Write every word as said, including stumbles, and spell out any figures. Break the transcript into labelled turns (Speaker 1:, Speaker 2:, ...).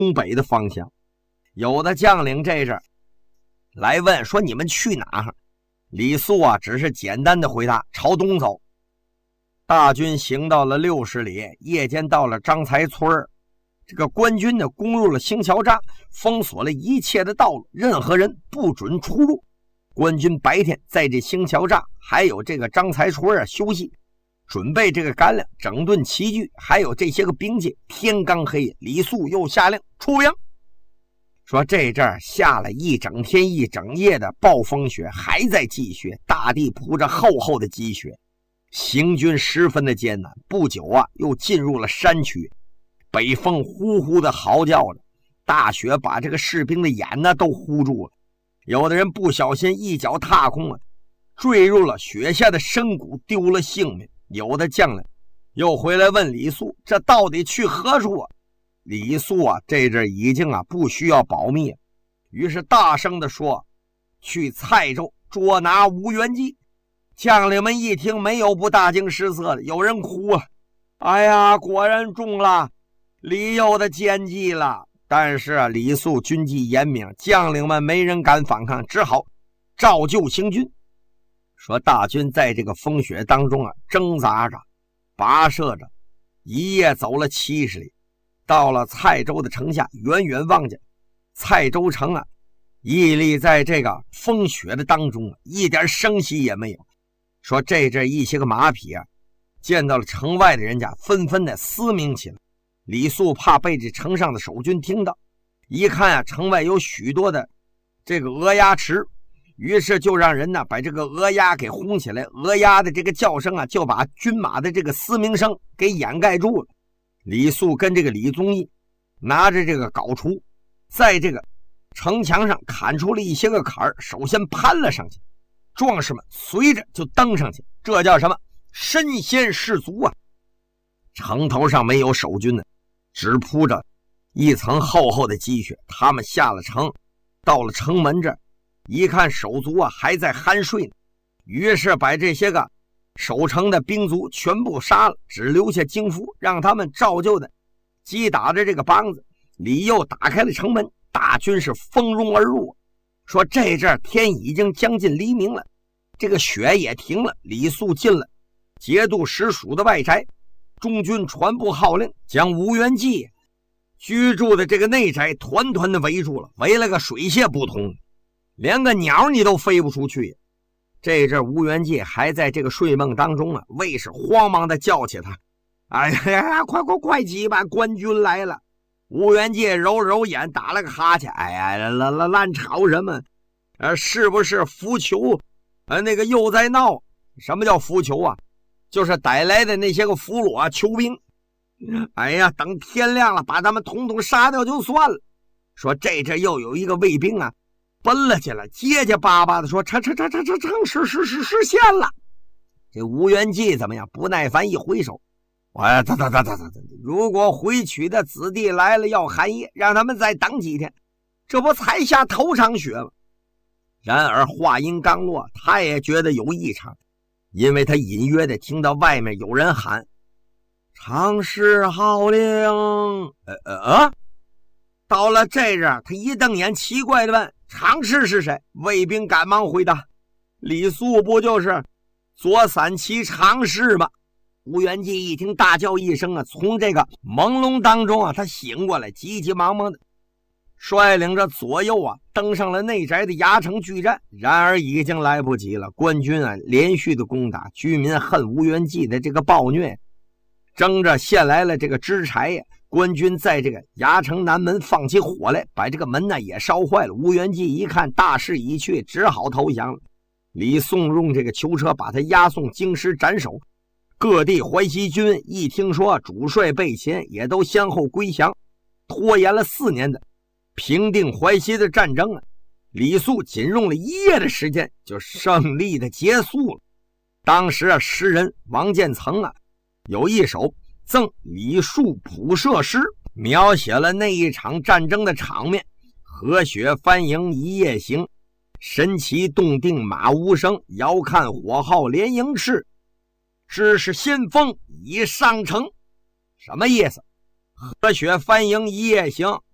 Speaker 1: 东北的方向。有的将领这阵来问说你们去哪？李肃啊只是简单的回答朝东走。大军行到了六十里，夜间到了张才村。这个官军呢攻入了兴桥栅，封锁了一切的道路，任何人不准出入。官军白天在这兴桥栅还有这个张才村啊休息，准备这个干粮，整顿齐聚，还有这些个兵器。天刚黑，李肃又下令出兵。说这阵儿下了一整天一整夜的暴风雪，还在继续，大地铺着厚厚的积雪，行军十分的艰难。不久啊，又进入了山区，北风呼呼的嚎叫着，大雪把这个士兵的眼呢都糊住了。有的人不小心一脚踏空啊，坠入了雪下的深谷，丢了性命。有的将领又回来问李肃，这到底去何处啊？李肃啊这阵已经啊不需要保密了，于是大声的说，去蔡州捉拿吴元济。将领们一听，没有不大惊失色的，有人哭啊，哎呀，果然中了李佑的奸计了。但是啊，李肃军纪严明，将领们没人敢反抗，只好照旧行军。说大军在这个风雪当中啊挣扎着跋涉着，一夜走了七十里，到了蔡州的城下，远远望见蔡州城啊屹立在这个风雪的当中，一点声息也没有。说这阵一些个马匹啊见到了城外的人家，纷纷的嘶鸣起来。李肃怕被这城上的守军听到，一看啊城外有许多的这个鹅鸭池，于是就让人呢把这个鹅鸭给轰起来，鹅鸭的这个叫声啊就把军马的这个嘶鸣声给掩盖住了。李肃跟这个李宗义拿着这个镐锄，在这个城墙上砍出了一些个坎儿，首先攀了上去，壮士们随着就登上去，这叫什么？身先士卒啊！城头上没有守军呢，只铺着一层厚厚的积雪。他们下了城，到了城门这儿，一看手足啊还在酣睡呢，于是把这些个守城的兵卒全部杀了，只留下精夫，让他们照旧的击打着这个梆子。李佑打开了城门，大军是蜂拥而入。说这阵天已经将近黎明了，这个雪也停了。李肃进了节度使署的外宅，中军传布号令，将吴元济居住的这个内宅团团的围住了，围了个水泄不通，连个鸟你都飞不出去。这阵吴元济还在这个睡梦当中啊，卫士慌忙的叫起他，哎呀，快快快起吧，官军来了。吴元济揉揉眼，打了个哈欠，哎呀，烂烂烂吵什么？呃，是不是浮囚？呃，那个又在闹？什么叫浮囚啊？就是逮来的那些个俘虏啊，囚兵。哎呀，等天亮了，把他们统统杀掉就算了。说这阵又有一个卫兵啊，奔了起来，结结巴巴的说：“成成成成成成，实实实实现了。”这吴元济怎么样？不耐烦一挥手，哎，哒哒哒哒哒哒！如果回取的子弟来了要寒夜，让他们再等几天，这不才下头场雪吗？然而话音刚落，他也觉得有异常，因为他隐约的听到外面有人喊：“常侍号令！”呃呃啊！到了这阵，他一瞪眼，奇怪的问：“常侍是谁？”卫兵赶忙回答：“李肃不就是左散骑常侍吗？”吴元济一听，大叫一声啊，从这个朦胧当中啊，他醒过来，急急忙忙的率领着左右啊，登上了内宅的衙城拒战。然而已经来不及了，官军啊连续的攻打，居民恨吴元济的这个暴虐，争着献来了这个支柴呀。官军在这个衙城南门放起火来，把这个门呢也烧坏了。吴元济一看大势已去，只好投降了。李宋用这个囚车把他押送京师斩首。各地淮西军一听说主帅被擒，也都先后归降，拖延了四年的平定淮西的战争啊，李肃仅用了一夜的时间就胜利的结束了。当时啊，诗人王建曾啊有一首赠李肃普射诗，描写了那一场战争的场面：和雪翻营一夜行，神奇动定马无声，遥看火号连营翅，知是先锋已上城。什么意思？和雪翻营一夜行，